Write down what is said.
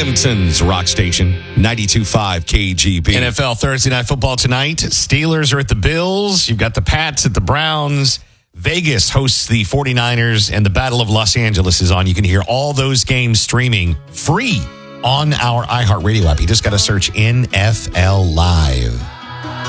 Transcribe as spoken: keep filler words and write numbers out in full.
Arlington's rock station, ninety-two point five K G B. N F L Thursday Night Football tonight. Steelers are at the Bills. You've got the Pats at the Browns. Vegas hosts the 49ers, and the Battle of Los Angeles is on. You can hear all those games streaming free on our iHeartRadio app. You just got to search N F L Live.